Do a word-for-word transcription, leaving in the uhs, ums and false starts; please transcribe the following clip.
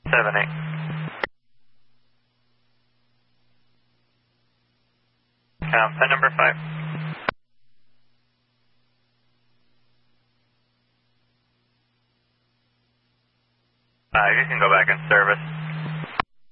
seven eight. Um, pin number five. Uh, you can go back in service.